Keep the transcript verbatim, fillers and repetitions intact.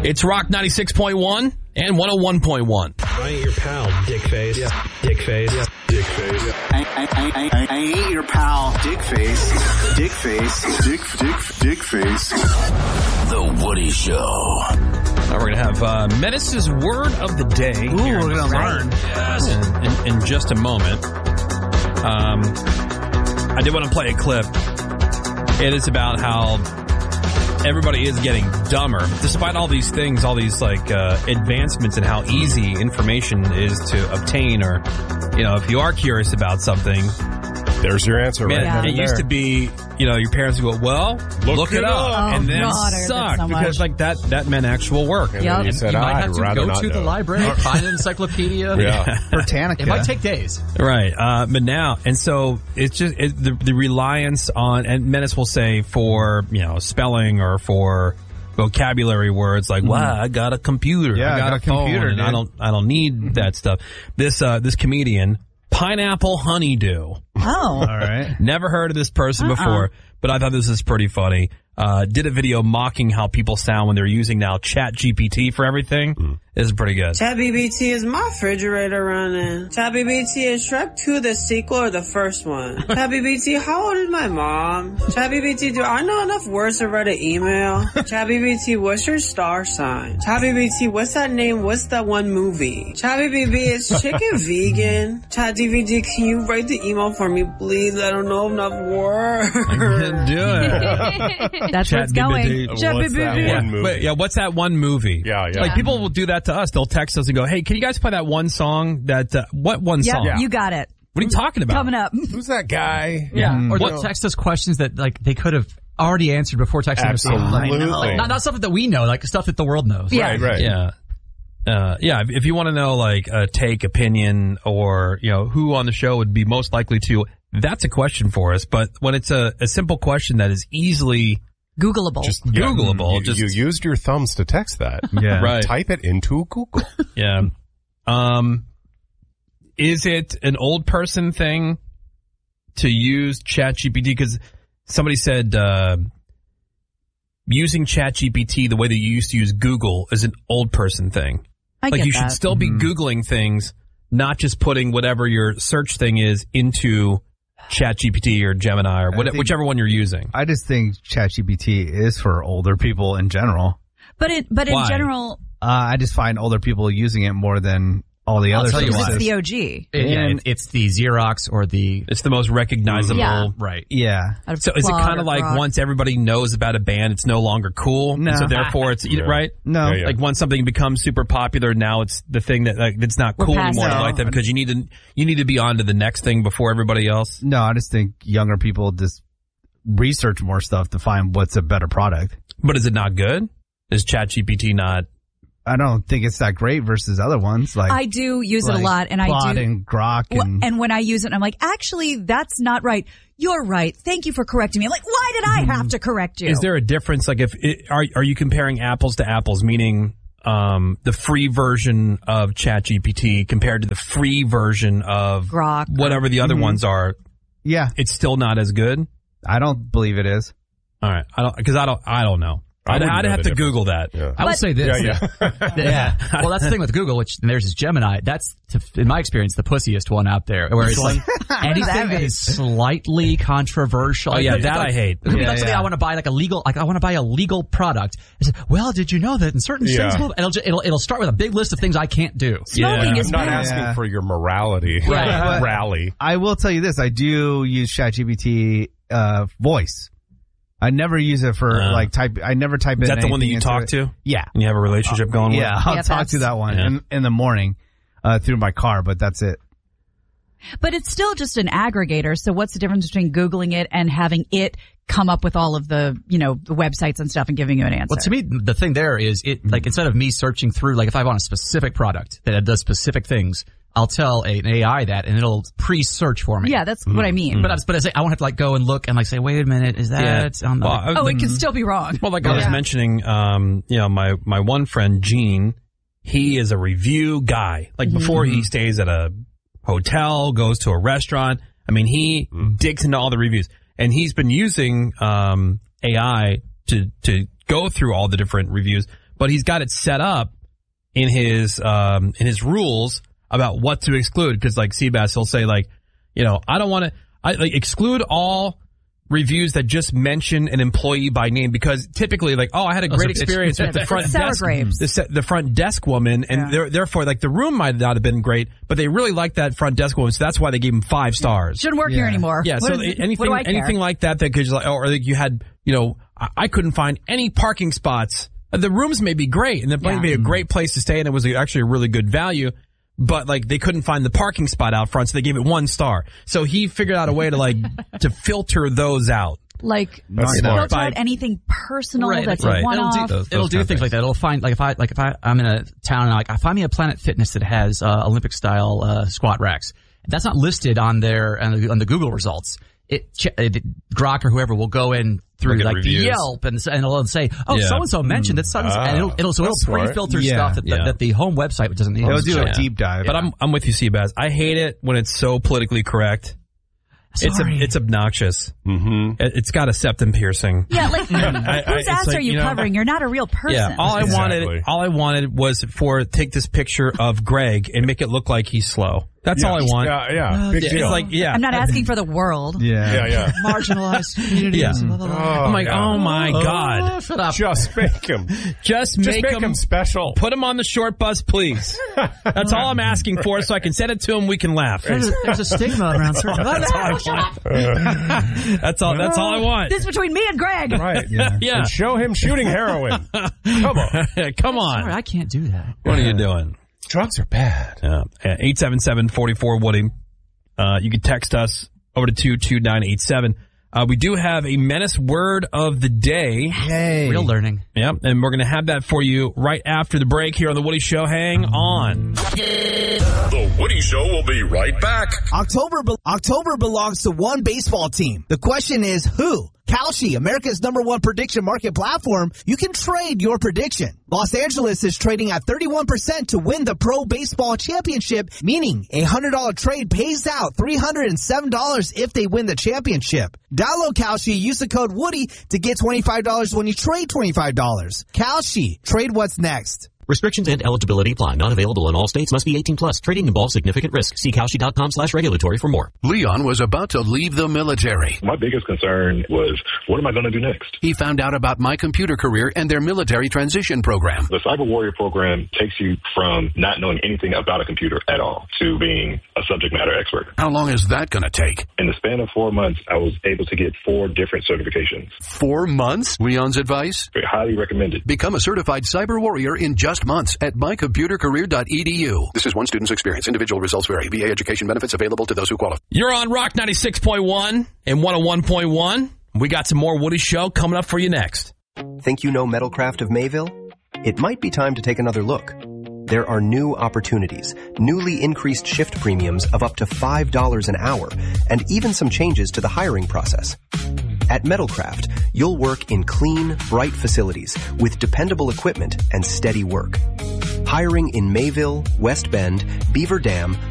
It's Rock ninety-six point one and one oh one point one. I ain't your pal, dickface. Yeah. Dickface. Yeah. Dickface. Yeah. I, I, I, I, I ain't your pal, dickface. Dickface. Dick, dick, dickface. The Woody Show. Now we're going to have uh, Menace's word of the day. Ooh, we're going to learn. Yes. In, in, in just a moment. Um, I did want to play a clip. It is about how everybody is getting dumber. Despite all these things, all these like uh, advancements in how easy information is to obtain, or, you know, if you are curious about something, there's your answer. Man, right it there. used to be, you know, your parents would go, well, look, Look it it up. up. Oh, and then God, it I heard that sucked so because much. like that, that meant actual work. And Yep. then you said, You might I'd have to rather go not to the know. library, find an encyclopedia. Yeah. Britannica. It might take days. Right. Uh, but now, and so it's just it, the, the reliance on, and Menace will say for, you know, spelling or for vocabulary words like, wow, I got a computer. Yeah, I got, I got a, a phone, computer, and I dude. don't, I don't need that stuff. This, uh, this comedian, Pineapple Honeydew. Oh. All right. Never heard of this person Uh-uh. before, but I thought this was pretty funny. Uh, did a video mocking how people sound when they're using now Chat G P T for everything. Mm. This is pretty good. ChatGPT, is my refrigerator running? ChatGPT, is Shrek two the sequel or the first one? ChatGPT, how old is my mom? ChatGPT, do I know enough words to write an email? ChatGPT, what's your star sign? ChatGPT, what's that name? What's that one movie? ChatGPT, is chicken vegan? ChatGPT, can you write the email for me, please? I don't know enough words. Do it. That's where it's going. ChatGPT. What's that Yeah, one movie? but, yeah, what's that one movie? Yeah, yeah. Like, people will do that to us. They'll text us and go, hey, can you guys play that one song that, uh, what one Yep, song? you got it. What are you talking about? Coming up. Who's that guy? Yeah. Or What- they'll text us questions that like they could have already answered before texting us. Absolutely. Like, not, not stuff that we know, like stuff that the world knows. Yeah. Right, right. Yeah. Uh, yeah, if, if you want to know, like, a take, opinion, or, you know, who on the show would be most likely to, that's a question for us. But when it's a, a simple question that is easily Googleable. Just Googleable, You, just- you used your thumbs to text that. Yeah. Right. Type it into Google. Yeah. Um, is it an old person thing to use ChatGPT? Because somebody said uh, using ChatGPT the way that you used to use Google is an old person thing. I Like get you should that. still be Googling things, not just putting whatever your search thing is into ChatGPT or Gemini or what, think- whichever one you're using. I just think ChatGPT is for older people in general. But it, but in Why? general, Uh, I just find older people using it more than all the I'll other tell you services. why. it's the O G. It- yeah, And- it- it's the Xerox or the It's the most recognizable. Yeah. right. Yeah. Out of So is it Claude kind or of like Grok. once everybody knows about a band, it's no longer cool? No. So therefore it's, Yeah. right? No. Yeah, yeah. Like once something becomes super popular, now it's the thing that like that's not We're cool past anymore to that. like them because you need to you need to be on to the next thing before everybody else. No, I just think younger people just research more stuff to find what's a better product. But is it not good? Is ChatGPT not? I don't think it's that great versus other ones. Like I do use it like a lot, and I Claude do. and Grok Well, and, and when I use it, I'm like, actually, that's not right. You're right. Thank you for correcting me. I'm like, why did I have to correct you? Is there a difference? Like if it, are are you comparing apples to apples? Meaning um, the free version of ChatGPT compared to the free version of Grok. whatever the other Mhm. ones are. yeah, It's still not as good. I don't believe it is. All right, I don't because I don't I don't know. I I'd, wouldn't I'd know have the to Google that. Yeah. I would But- say this. Yeah, yeah. Yeah. Well, that's the thing with Google, which and theirs is Gemini. That's, to, in my experience, the pussiest one out there. Where it's like anything that is slightly controversial. Oh, yeah, It's that like- I hate. It'll be Yeah, like something yeah. I want to buy, like a legal, like I want to buy a legal product. I say, well, did you know that in certain Yeah. states, and it'll, ju- it'll it'll start with a big list of things I can't do. Smoking Yeah. is I'm not bad. asking Yeah. for your morality Right. rally. I will tell you this. I do use ChatGPT uh, voice. I never use it for Uh, like type. I never type in. Is that the one that anything you into talk it. to? Yeah. And you have a relationship going with? Yeah, I'll Yeah, talk that's- to that one Yeah. in, in the morning uh, through my car, but that's it. But it's still just an aggregator. So what's the difference between Googling it and having it come up with all of the, you know, the websites and stuff and giving you an answer? Well, to me, the thing there is it like instead of me searching through, like if I want a specific product that does specific things, I'll tell a, an A I that and it'll pre-search for me. yeah, that's what I mean. But I, but I say I won't have to like go and look and like say, wait a minute, is that on the? Well, I- oh, it can still be wrong. Well, like I was Yeah. mentioning, um, you know, my, my one friend, Gene, he is a review guy. Like before he stays at a hotel, goes to a restaurant. I mean, he digs into all the reviews. And he's been using um, A I to, to go through all the different reviews. but he's got it set up in his um, in his rules about what to exclude. Because like Seabass, he'll say like, you know, I don't want to I like exclude all reviews that just mention an employee by name, because typically like, oh, I had a great experience with the front desk, the, the front desk woman, and yeah. therefore like the room might not have been great, but they really liked that front desk woman, so that's why they gave him five stars. Shouldn't work yeah. here anymore. Yeah, what so is, anything anything like that that could just like, or like you had, you know, I, I couldn't find any parking spots. The rooms may be great, and the place yeah. may be a great place to stay, and it was actually a really good value. But like they couldn't find the parking spot out front, so they gave it one star. So he figured out a way to like to filter those out. Like That's filter smart. out anything personal right, that's right. a one-off. It'll do, those, those it'll do things like that. It'll find like if I like if I I'm in a town and like I find me a Planet Fitness that has uh, Olympic style uh, squat racks. That's not listed on their on the, on the Google results. It, it Grok or whoever will go in through like reviews. the Yelp and and it'll say, oh, so and so mentioned that, mm. and it'll, it'll so it'll pre-filter yeah. stuff that the, yeah. that the home website doesn't need. It'll do yeah. a deep dive. But yeah. I'm I'm with you, Seabass. I hate it when it's so politically correct. Sorry. It's a, it's obnoxious. Mm-hmm. It, it's got a septum piercing. Yeah, like I, I, whose ass like, are you, you know, covering? You're not a real person. Yeah, all I Exactly. wanted, all I wanted was for take this picture of Greg and make it look like he's slow. That's yeah. all I want. Yeah, yeah. Big yeah, deal. It's like, yeah. I'm not asking for the world. Yeah. Yeah, yeah. Marginalized communities. Yeah. Blah, blah, blah. Oh, I'm like, yeah. oh my God. Oh, shut up. Just make him. Just Just make, make him, him special. Put him on the short bus, please. That's all I'm asking for, so I can send it to him. We can laugh. There's a, there's a stigma around certain. That's all I want. That's all. That's all I want. This is between me and Greg. Right. Yeah. Yeah. And show him shooting heroin. Come on. Come on. Sorry, I can't do that. What are you doing? Drugs are bad. Yeah. eight seven seven, four four, Woody. Uh, you can text us over to two two nine eight seven. Uh, we do have a Menace word of the day. Hey. Real learning. Yeah, and we're going to have that for you right after the break here on The Woody Show. Hang on. The Woody Show will be right back. October, be- October belongs to one baseball team. The question is who? Kalshi, America's number one prediction market platform, you can trade your prediction. Los Angeles is trading at thirty-one percent to win the Pro Baseball Championship, meaning a one hundred dollars trade pays out three hundred seven dollars if they win the championship. Download Kalshi, use the code Woody to get twenty-five dollars when you trade twenty-five dollars. Kalshi, trade what's next. Restrictions and eligibility apply. Not available in all states. Must be eighteen plus. Trading involves significant risk. See Kalshi.com slash regulatory for more. Leon was about to leave the military. My biggest concern was, what am I going to do next? He found out about My Computer Career and their military transition program. The Cyber Warrior program takes you from not knowing anything about a computer at all to being a subject matter expert. How long is that going to take? In the span of four months, I was able to get four different certifications. Four months? Leon's advice? Highly recommended. Become a certified Cyber Warrior in just months at my computer career dot e d u. This is one student's experience. Individual results vary. V A education benefits available to those who qualify. You're on Rock ninety-six point one and one oh one point one. We got some more Woody Show coming up for you next. Think you know Metalcraft of Mayville? It might be time to take another look. There are new opportunities, newly increased shift premiums of up to five dollars an hour, and even some changes to the hiring process. At Metalcraft, you'll work in clean, bright facilities with dependable equipment and steady work. Hiring in Mayville, West Bend, Beaver Dam,